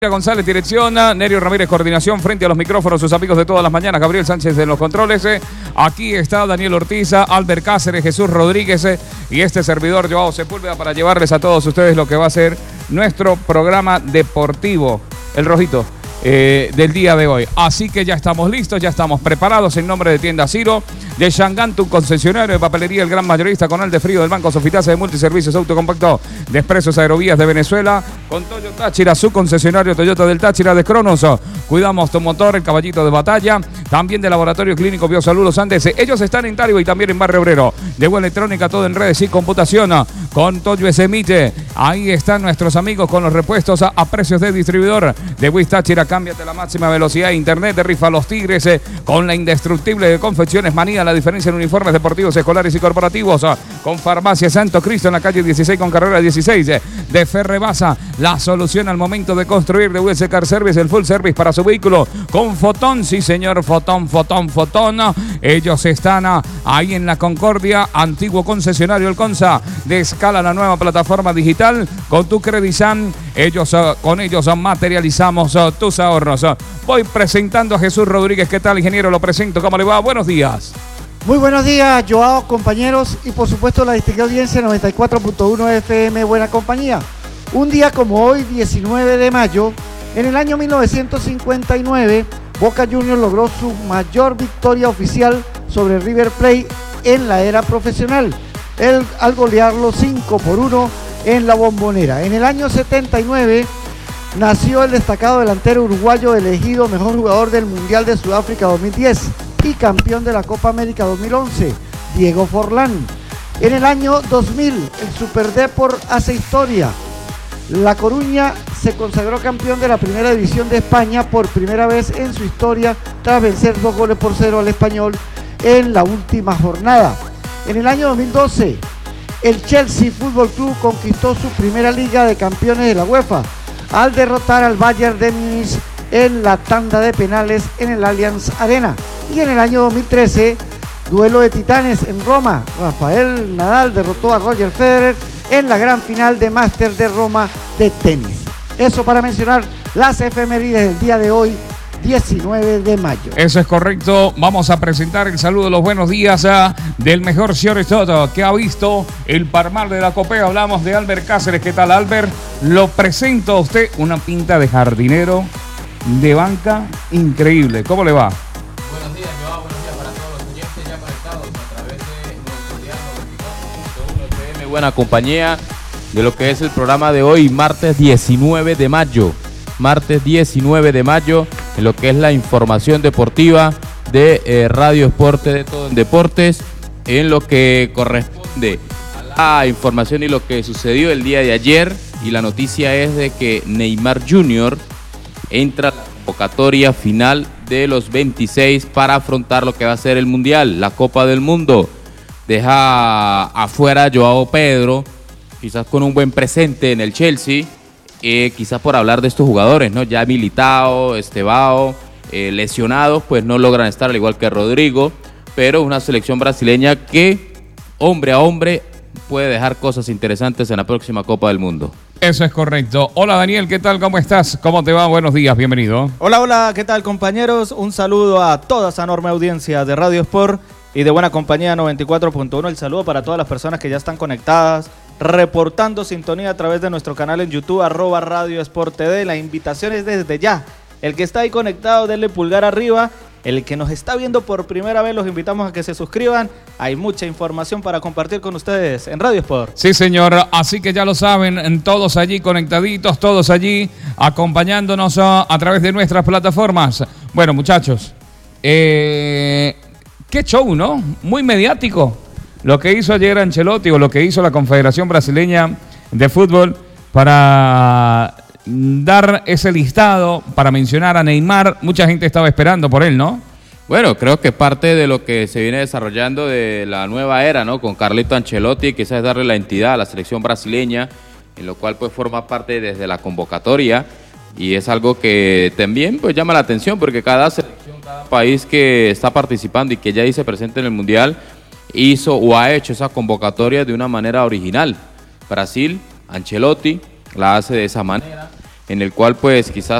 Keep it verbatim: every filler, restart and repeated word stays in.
González, dirección, Nerio Ramírez, coordinación, frente a los micrófonos, sus amigos de todas las mañanas, Gabriel Sánchez en los controles, eh. Aquí está Daniel Ortiz, Albert Cáceres, Jesús Rodríguez eh, y este servidor Joao Sepúlveda para llevarles a todos ustedes lo que va a ser nuestro programa deportivo, el rojito, eh, del día de hoy. Así que ya estamos listos, ya estamos preparados en nombre de Tienda Ciro, de Shangantu, concesionario de papelería, el gran mayorista, con el de frío del Banco Sofitasa, de Multiservicios Autocompacto, de Expresos Aerovías de Venezuela, con Toyo Táchira, su concesionario Toyota del Táchira, de Cronos, cuidamos tu motor, el caballito de batalla, también de Laboratorio Clínico Biosalud Los Andes. Ellos están en Taribo y también en Barrio Obrero, de Buena Electrónica, todo en redes y computación, con Toyo Esemite. Ahí están nuestros amigos con los repuestos a, a precios de distribuidor, de Wiz Táchira, cámbiate la máxima velocidad de internet, de Rifa Los Tigres, eh, con la indestructible de Confecciones Manía, la diferencia en uniformes deportivos, escolares y corporativos, con Farmacia Santo Cristo en la calle dieciséis con carrera dieciséis, de Ferrebasa, la solución al momento de construir, de U S Car Service, el full service para su vehículo, con Fotón, sí señor, Fotón, Fotón, Fotón. Ellos están ahí en la Concordia, antiguo concesionario El Consa, de Escala, la nueva plataforma digital, con tu Credisan. Ellos, con ellos materializamos tus ahorros. Voy presentando a Jesús Rodríguez. ¿Qué tal, ingeniero? Lo presento. ¿Cómo le va? Buenos días. Muy buenos días, Joao, compañeros, y por supuesto la distinguida audiencia noventa y cuatro punto uno F M Buena Compañía. Un día como hoy, diecinueve de mayo, en el año mil novecientos cincuenta y nueve, Boca Juniors logró su mayor victoria oficial sobre River Plate en la era profesional, el, al golearlo cinco por uno en la Bombonera. En el año setenta y nueve nació el destacado delantero uruguayo elegido mejor jugador del Mundial de Sudáfrica dos mil diez y campeón de la Copa América dos mil once, Diego Forlán. En el año dos mil, el Superdeport hace historia. La Coruña se consagró campeón de la primera división de España por primera vez en su historia, tras vencer dos goles por cero al Español en la última jornada. En el año dos mil doce, el Chelsea Fútbol Club conquistó su primera Liga de Campeones de la UEFA al derrotar al Bayern de Múnich en la tanda de penales en el Allianz Arena. Y en el año dos mil trece, duelo de titanes en Roma, Rafael Nadal derrotó a Roger Federer en la gran final de Máster de Roma de tenis. Eso para mencionar las efemérides del día de hoy, diecinueve de mayo. Eso es correcto. Vamos a presentar el saludo de los buenos días a, del mejor señor Toto que ha visto el Parmal de la Copea. Hablamos de Albert Cáceres. ¿Qué tal, Albert? Lo presento a usted, una pinta de jardinero de banca increíble. ¿Cómo le va? Buenos días, Joao. Buenos días para todos los oyentes ya conectados a través de nuestro dial noventa y cuatro punto uno F M Buena Compañía, de lo que es el programa de hoy, martes diecinueve de mayo. Martes diecinueve de mayo, en lo que es la información deportiva de eh, Radio Esporte de Todo en Deportes, en lo que corresponde a la información y lo que sucedió el día de ayer. Y la noticia es de que Neymar junior entra a la convocatoria final de los veintiséis para afrontar lo que va a ser el Mundial, la Copa del Mundo. Deja afuera a Joao Pedro, quizás con un buen presente en el Chelsea, eh, quizás por hablar de estos jugadores, ¿no? Ya Militao, Estevao, eh, lesionados, pues no logran estar, al igual que Rodrigo, pero una selección brasileña que, hombre a hombre, puede dejar cosas interesantes en la próxima Copa del Mundo. Eso es correcto. Hola, Daniel, ¿qué tal? ¿Cómo estás? ¿Cómo te va? Buenos días, bienvenido. Hola, hola, ¿qué tal, compañeros? Un saludo a toda esa enorme audiencia de Radio Sport y de Buena Compañía noventa y cuatro punto uno. El saludo para todas las personas que ya están conectadas, reportando sintonía a través de nuestro canal en YouTube, arroba Radio Sport T V. La invitación es desde ya. El que está ahí conectado, denle pulgar arriba. El que nos está viendo por primera vez, los invitamos a que se suscriban. Hay mucha información para compartir con ustedes en Radio Sport. Sí, señor. Así que ya lo saben, todos allí conectaditos, todos allí acompañándonos a, a través de nuestras plataformas. Bueno, muchachos, eh, qué show, ¿no? Muy mediático. Lo que hizo ayer Ancelotti o lo que hizo la Confederación Brasileña de Fútbol para dar ese listado, para mencionar a Neymar. Mucha gente estaba esperando por él, ¿no? Bueno, creo que parte de lo que se viene desarrollando de la nueva era, ¿no? Con Carleto Ancelotti, quizás es darle la entidad a la selección brasileña, en lo cual pues forma parte desde la convocatoria, y es algo que también pues llama la atención, porque cada selección, cada país que está participando y que ya dice presente en el Mundial, hizo o ha hecho esa convocatoria de una manera original. Brasil, Ancelotti la hace de esa manera. en el cual pues quizás